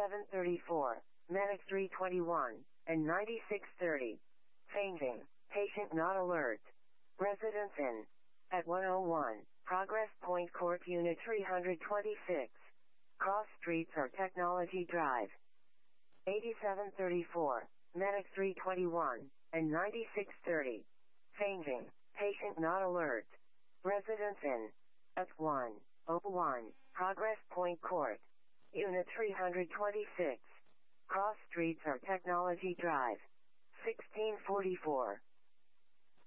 8734, Medic 321, and 9630. Fainting. Patient not alert. Residents in. At 101, Progress Point Court Unit 326. Cross Streets or Technology Drive. 8734, Medic 321, and 9630. Fainting. Patient not alert. Residents in. At 101, Progress Point Court. Unit 326. Cross Streets or Technology Drive. 1644.